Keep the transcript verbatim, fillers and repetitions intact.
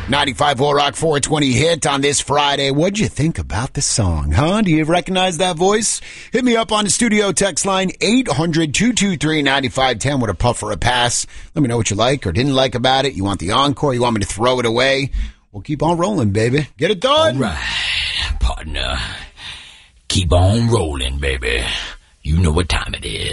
ninety-five point four Rock four twenty hit on this Friday. What'd you think about the song, huh? Do you recognize that voice? Hit me up on the studio text line eight hundred, two two three, nine five one zero with a puff or a pass. Let me know what you like or didn't like about it. You want the encore? You want me to throw it away? We'll keep on rolling, baby. Get it done. All right, partner. Keep on rolling, baby. You know what time it is.